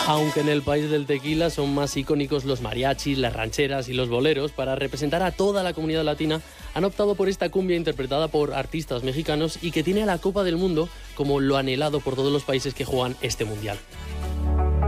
Aunque en el país del tequila son más icónicos los mariachis, las rancheras y los boleros, para representar a toda la comunidad latina han optado por esta cumbia interpretada por artistas mexicanos y que tiene a la Copa del Mundo como lo anhelado por todos los países que juegan este mundial.